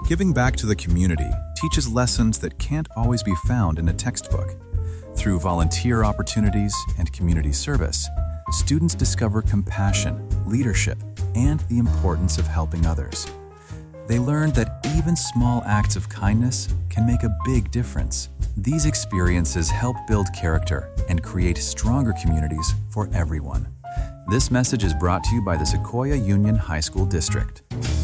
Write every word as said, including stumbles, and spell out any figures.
Giving back to the community teaches lessons that can't always be found in a textbook. Through volunteer opportunities and community service, students discover compassion, leadership, and the importance of helping others. They learn that even small acts of kindness can make a big difference. These experiences help build character and create stronger communities for everyone. This message is brought to you by the Sequoia Union High School District.